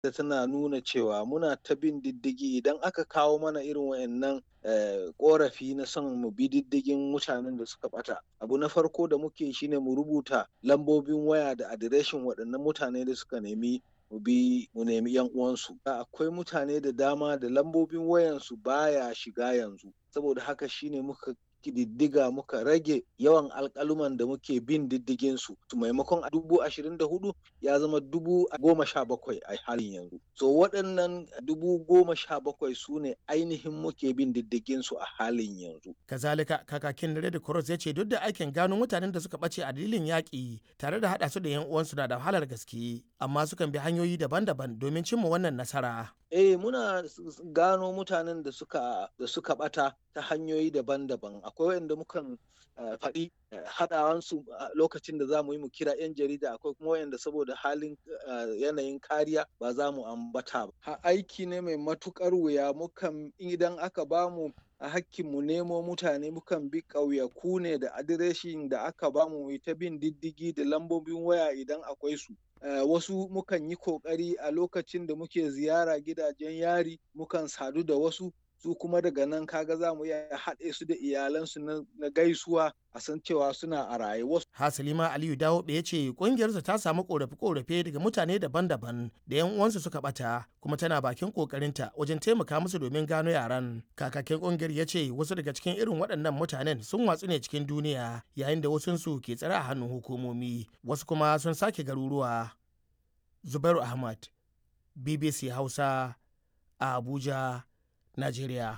da tana nuna cewa muna ta bin diddigi idan aka kawo mana irin wayannan korafi na son mu bi diddigin mutanen da suka bata. Abu na farko da muke shine mu rubuta lambobin waya da adireshin waɗannan mutane da suka nemi mu nemi yan uwansu. Akwai mutane da dama da lambobin wayansu baya shiga yanzu. Saboda haka shine muka kididdiga muka rage yawan alƙaluman da muke bin diddigin su. Maimakon 24,000 ya zama 17,000 a halin yanzu. So waɗannan 17,000 su ne ainihin muke bin diddigin su a halin yanzu. Kazalika kakakin Red Cross ya ce duk da aikin gano mutanen da suka ɓace a dalilin yaƙi tare da haɗa su da 'yan uwansu na da wahalar gaske, amma sukan bi hanyoyi daban-daban domin cimma wannan nasara. Muna gano mutanen da suka bata ta hanyoyi daban-daban. Akwai wanda mukan faɗi haɗawansu lokacin da za mu yi mu kira 'yan jarida, akwai kuma wanda saboda halin yanayin kariya ba za mu ambata ba. Aiki ne mai matuƙar wuya. Idan aka bamu a hakkin mu nemo mutane, mukan bi ƙauyaku ne da adireshin da aka bamu ta bin diddigi da lambobin waya idan akwai su. Wasu mukan yi kokari a lokacin da muke ziyara gidajen yari, mukan sadu da wasu, su kuma daga nan kaga za mu iya haɗe su da iyalansu na gaisuwa a san cewa suna a raye. Hasalima Aliyu Dawobe ya ce ƙungiyarsa ta samu ƙorafe-ƙorafe daga mutane daban-daban da 'yan uwansu suka ɓata, kuma tana bakin ƙoƙarinta wajen taimaka musu domin gano yaran. Kakakin ƙungiyar ya ce wasu daga cikin irin waɗannan mutanen sun watsu ne cikin duniya, yayin da wasunsu ke tsare a hannun hukumomi, wasu kuma sun sake garuruwa. Zubairu Ahmad, BBC Hausa, a Abuja, Najeriya.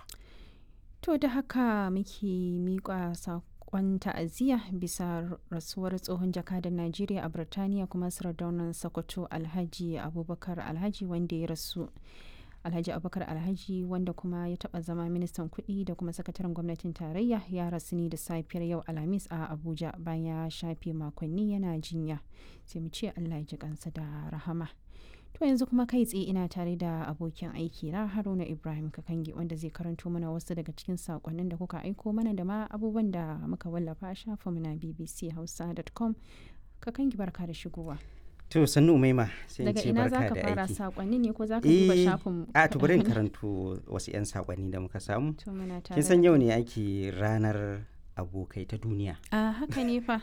To da haka muke miƙa saƙon ta'aziyya bisa rasuwar tsohon jakadan Najeriya a Birtaniya kuma Sardaunan Sokoto Alhaji Abubakar Alhaji wanda ya rasu. Alhaji Abubakar Alhaji wanda kuma ya taɓa zama ministan kuɗi da kuma sakataren gwamnatin tarayya ya rasu ne da safiyar yau Alhamis a Abuja bayan ya shafe makonni yana jinya. Sai mu ce Allah ya ji kansa da rahama. To yanzu kuma kai tsaye ina tare da abokin aiki na Haruna Ibrahim Kakangi wanda zai karanto mana wasu daga cikin sakonnin da kuka aiko mana da ma abubuwan da muka wallafa a shafinmu na bbchausa.com. Kakangi barka da shigowa. To sannu Umaima sai daga ce ina barka zaka da fara aiki. sakonni ne ko zaka duba shafin? To bari in karanto wasu 'yan sakonni da muka samu. To muna tare. Kin san yau ne ake ranar abokai ta duniya. Haka ne fa.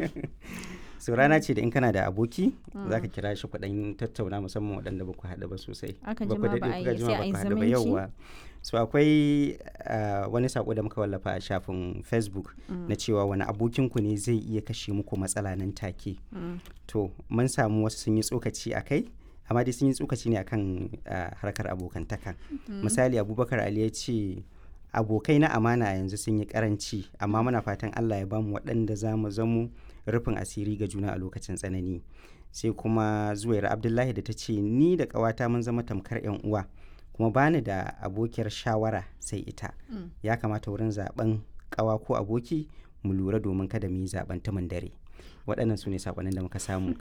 So rana ce da in kana da aboki za ka kira shi kuɗin tattauna musamman waɗanda ba ku haɗu ba sosai. Aka Ba ku jima daɗe ba a kuka yi jima sai ba a yi ku haɗu ba, zumunci. yauwa. So akwai wani sako da muka wallafa a shafin Facebook na cewa wani abokinku ne zai iya kashe muku matsala nan take. To mun samu wasu sun yi tsokaci a kai, amma dai sun yi tsokaci ne akan harkar abokantaka. Misali Abubakar Ali ya ce abokai na amana yanzu sun yi karanci, amma muna fatan Allah ya bamu waɗanda za mu zamo rufin asiri ga juna a lokacin tsanani. Sai kuma Zuwaira Abdullahi da ta ce ni da ƙawata mun zama tamkar 'yan uwa, kuma bani da abokiyar shawara sai ita. Ya kamata wurin zaben ƙawa ko aboki mu lura domin kada mu yi zaben tumin dare. Waɗannan su ne saƙonin da muka samu